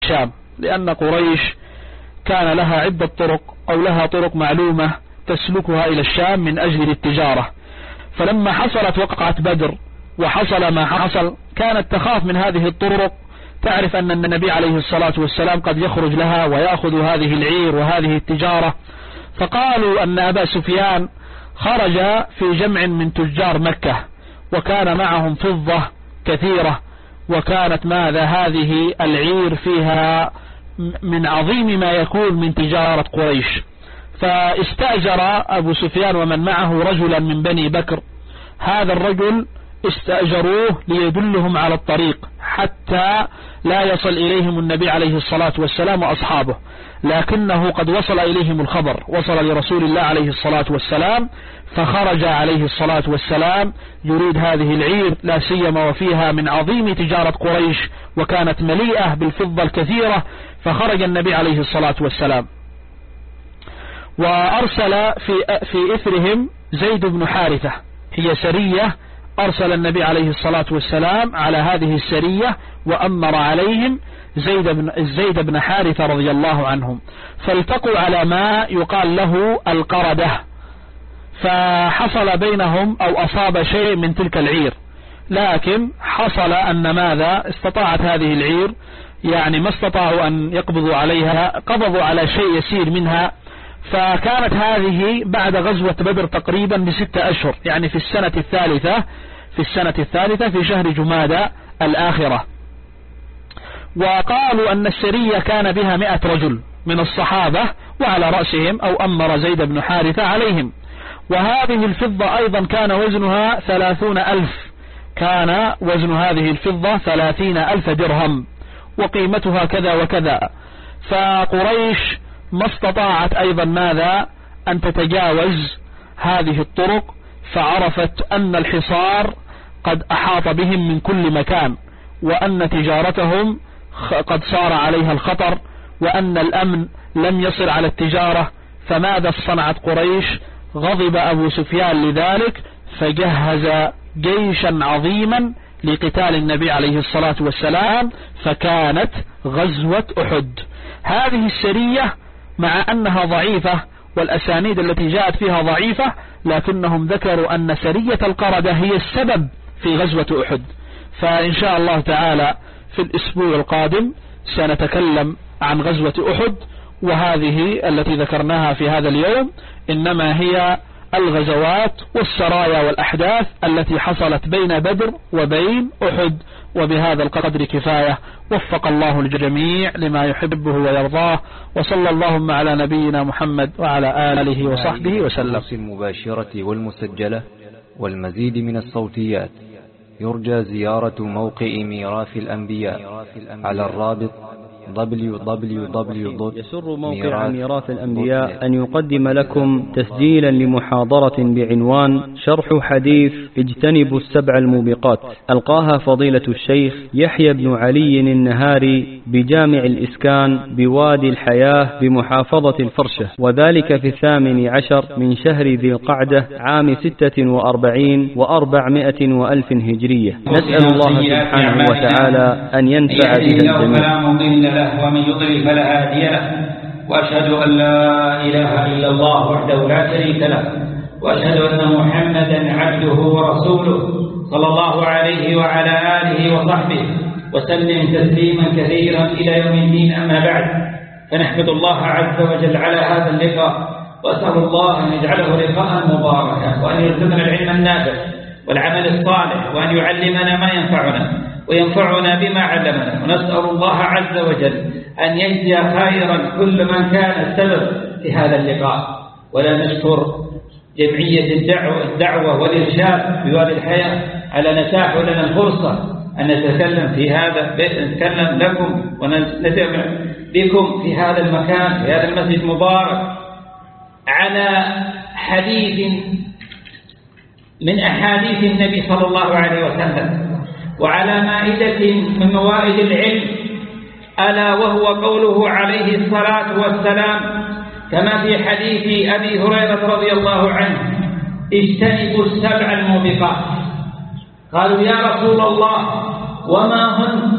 الشام، لأن قريش كان لها عدة طرق أو لها طرق معلومة تسلكها إلى الشام من أجل التجارة. فلما حصلت وقعة بدر وحصل ما حصل كانت تخاف من هذه الطرق، تعرف أن النبي عليه الصلاة والسلام قد يخرج لها ويأخذ هذه العير وهذه التجارة. فقالوا أن أبا سفيان خرج في جمع من تجار مكة وكان معهم فضة كثيرة، وكانت هذه العير فيها من عظيم ما يكون من تجارة قريش. فاستأجر أبو سفيان ومن معه رجلا من بني بكر، هذا الرجل استأجروه ليدلهم على الطريق حتى لا يصل إليهم النبي عليه الصلاة والسلام وأصحابه، لكنه قد وصل إليهم الخبر، وصل لرسول الله عليه الصلاة والسلام، فخرج عليه الصلاة والسلام يريد هذه العير، لا سيما وفيها من عظيم تجارة قريش وكانت مليئة بالفضة الكثيرة. فخرج النبي عليه الصلاة والسلام وأرسل في إثرهم زيد بن حارثة، هي سرية أرسل النبي عليه الصلاة والسلام على هذه السرية وأمر عليهم زيد بن حارثة رضي الله عنهم، فالتقوا على ما يقال له القردة، فحصل بينهم أو أصاب شيء من تلك العير، لكن حصل أن استطاعت هذه العير، يعني ما استطاعوا أن يقبضوا عليها، قبضوا على شيء يسير منها. فكانت هذه بعد غزوة بدر تقريبا ب6 أشهر، يعني في السنة الثالثة في شهر جمادى الآخرة. وقالوا أن السرية كان بها 100 رجل من الصحابة وعلى رأسهم أو أمر زيد بن حارثة عليهم. وهذه الفضة أيضا كان وزنها 30,000، كان وزن هذه الفضة 30,000 درهم وقيمتها كذا وكذا. فقريش ما استطاعت أيضا أن تتجاوز هذه الطرق، فعرفت أن الحصار قد أحاط بهم من كل مكان، وأن تجارتهم قد صار عليها الخطر، وأن الأمن لم يصل على التجارة. فماذا صنعت قريش؟ غضب أبو سفيان لذلك، فجهز جيشا عظيما لقتال النبي عليه الصلاة والسلام، فكانت غزوة أحد. هذه السرية مع أنها ضعيفة والأسانيد التي جاءت فيها ضعيفة، لكنهم ذكروا أن سرية القردة هي السبب في غزوة أحد. فإن شاء الله تعالى في الأسبوع القادم سنتكلم عن غزوة أحد، وهذه التي ذكرناها في هذا اليوم إنما هي الغزوات والسرايا والأحداث التي حصلت بين بدر وبين أحد. وبهذا القدر كفاية، وفق الله الجميع لما يحبه ويرضاه، وصلى اللهم على نبينا محمد وعلى آله وصحبه وسلم. المباشرة والمسجلة والمزيد من الصوتيات يرجى زيارة موقع ميراث الأنبياء على الرابط www. يسر موقع ميراث الأنبياء أن يقدم لكم تسجيلا لمحاضرة بعنوان شرح حديث اجتنبوا السبع الموبقات، ألقاها فضيلة الشيخ يحيى بن علي النهاري بجامع الإسكان بوادي الحياة بمحافظة الفرشة، وذلك في 18 من شهر ذي القعدة عام 46 و400 وألف هجرية. نسأل الله سبحانه وتعالى أن ينفع بها الجميع. ومن يضلل فلا هادي له، وأشهد أن لا إله إلا الله وحده لا شريك له، وأشهد أن محمدا عبده ورسوله صلى الله عليه وعلى آله وصحبه وسلم تسليما كثيرا إلى يوم الدين. أما بعد، فنحمد الله عز وجل على هذا اللقاء، وأسأل الله أن يجعله لقاء مباركا، وأن يرزقنا العلم النافع والعمل الصالح، وأن يعلمنا ما ينفعنا وينفعنا بما علمنا. ونسأل الله عز وجل أن يجزي خيرا كل من كان السبب في هذا اللقاء. ولا نشكر جمعية الدعوة والإرشاد بوادي الحياة على نتاح لنا الفرصة أن نتكلم في هذا، نتكلم لكم ونتابع بكم في هذا المكان، في هذا المسجد المبارك، على حديث من أحاديث النبي صلى الله عليه وسلم، وعلى مائدة من موائد العلم، ألا وهو قوله عليه الصلاة والسلام كما في حديث أبي هريرة رضي الله عنه: اجتنبوا السبع الموبقات. قالوا: يا رسول الله، وما هن؟